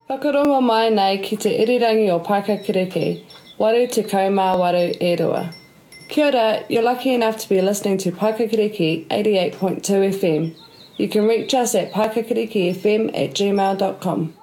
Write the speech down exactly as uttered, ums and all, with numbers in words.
Whakarongo mai nei ki te irirangi o Paikakiriki, waru te kaumā waru e rua. Kia ora, you're lucky enough to be listening to Paikakiriki eighty-eight point two F M. You can reach us at paikakirikifm at gmail dot com.